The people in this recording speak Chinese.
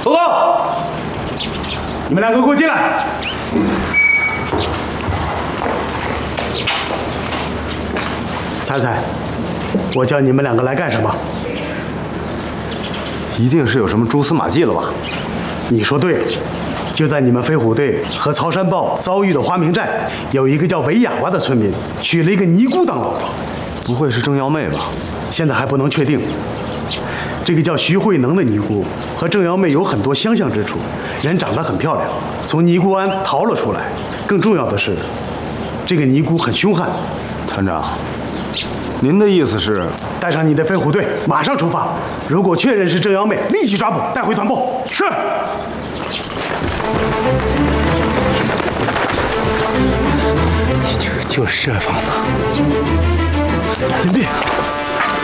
报告，你们两个给我进来。猜猜，我叫你们两个来干什么？ 一定是有什么蛛丝马迹了吧？ 你说对了，就在你们飞虎队和曹山豹遭遇的花明寨，有一个叫韦哑巴的村民娶了一个尼姑当老婆。 不会是郑瑶妹吧？ 现在还不能确定。这个叫徐慧能的尼姑和郑瑶妹有很多相像之处，人长得很漂亮，从尼姑庵逃了出来。更重要的是，这个尼姑很凶悍。 团长，您的意思是？ 带上你的飞虎队，马上出发。如果确认是郑瑶妹，立即抓捕，带回团部。是。 就是这房子。 隐蔽。